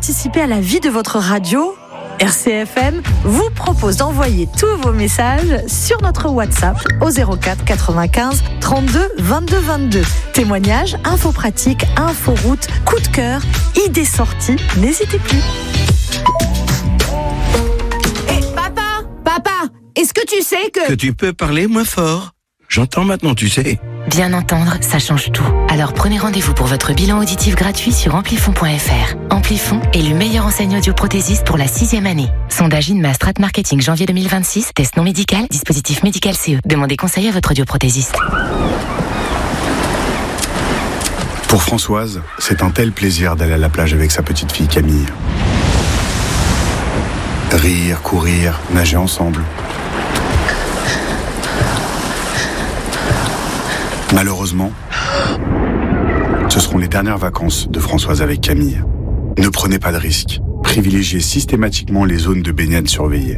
participer à la vie de votre radio ? RCFM vous propose d'envoyer tous vos messages sur notre WhatsApp au 04 95 32 22 22. Témoignages, infos pratiques, infos routes, coup de cœur, idées sorties, n'hésitez plus. Papa, est-ce que tu sais que tu peux parler moins fort? J'entends maintenant, tu sais. Bien entendre, ça change tout. Alors prenez rendez-vous pour votre bilan auditif gratuit sur amplifon.fr. Amplifon, élu meilleure enseigne audioprothésiste pour la 6e année. Sondage INMA Strat Marketing janvier 2026, test non médical, dispositif médical CE. Demandez conseil à votre audioprothésiste. Pour Françoise, c'est un tel plaisir d'aller à la plage avec sa petite fille Camille. Rire, courir, nager ensemble. Malheureusement, ce seront les dernières vacances de Françoise avec Camille. Ne prenez pas de risques. Privilégiez systématiquement les zones de baignade surveillées.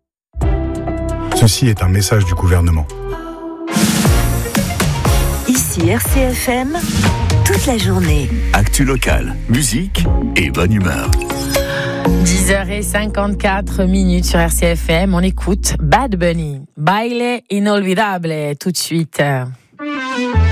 Ceci est un message du gouvernement. Ici RCFM, toute la journée. Actu locale, musique et bonne humeur. 10h54 sur RCFM, on écoute Bad Bunny, Baile Inolvidable, tout de suite.